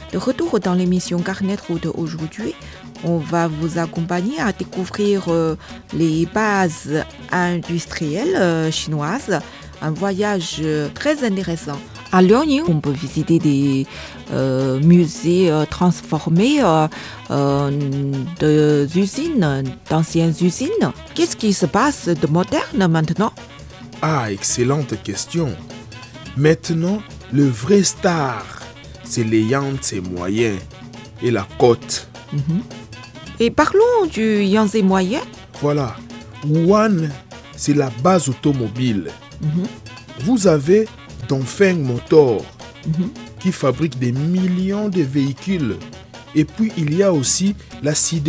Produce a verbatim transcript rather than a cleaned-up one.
De retour dans l'émission Carnet de route aujourd'hui, on va vous accompagner à découvrir euh, les bases industrielles euh, chinoises. Un voyage euh, très intéressant. À Liaoning, on peut visiter des euh, musées euh, transformés euh, euh, de usines, d'anciennes usines. Qu'est-ce qui se passe de moderne maintenant? Ah, excellente question. Maintenant, le vrai star, c'est les Yangtze moyens et la côte. Mm-hmm. Et parlons du Yangtze moyen. Voilà, Wuhan, c'est la base automobile. Mm-hmm. Vous avez Dongfeng Motor, mm-hmm. qui fabrique des millions de véhicules. Et puis, il y a aussi la sidérurgie.